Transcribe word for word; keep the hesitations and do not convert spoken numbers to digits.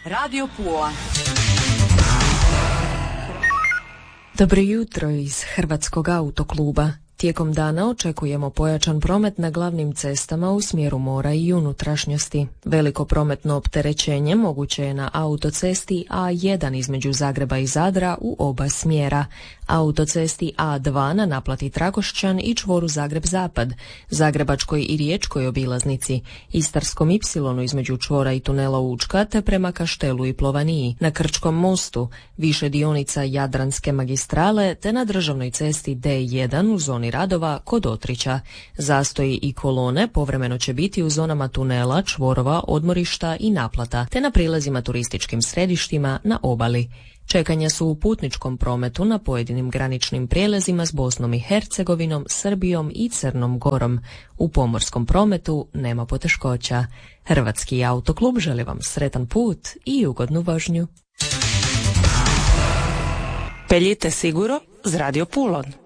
Radio Pula. Dobro jutro iz Hrvatskog autokluba. Tijekom dana očekujemo pojačan promet na glavnim cestama u smjeru mora i unutrašnjosti. Veliko prometno opterećenje moguće je na autocesti A jedan između Zagreba i Zadra u oba smjera, autocesti A dva na naplati Trakošćan i čvoru Zagreb-Zapad, Zagrebačkoj i Riječkoj obilaznici, Istarskom ipsilonu između čvora i tunela Učka te prema Kaštelu i Plovaniji, na Krčkom mostu, više dionica Jadranske magistrale te na državnoj cesti D jedan u zoni radova kod Otrića. Zastoji i kolone povremeno će biti u zonama tunela, čvorova, odmorišta i naplata, te na prilazima turističkim središtima na obali. Čekanja su u putničkom prometu na pojedinim graničnim prijelazima s Bosnom i Hercegovinom, Srbijom i Crnom Gorom. U pomorskom prometu nema poteškoća. Hrvatski autoklub želi vam sretan put i ugodnu vožnju. Peljite siguro z Radio Pulon.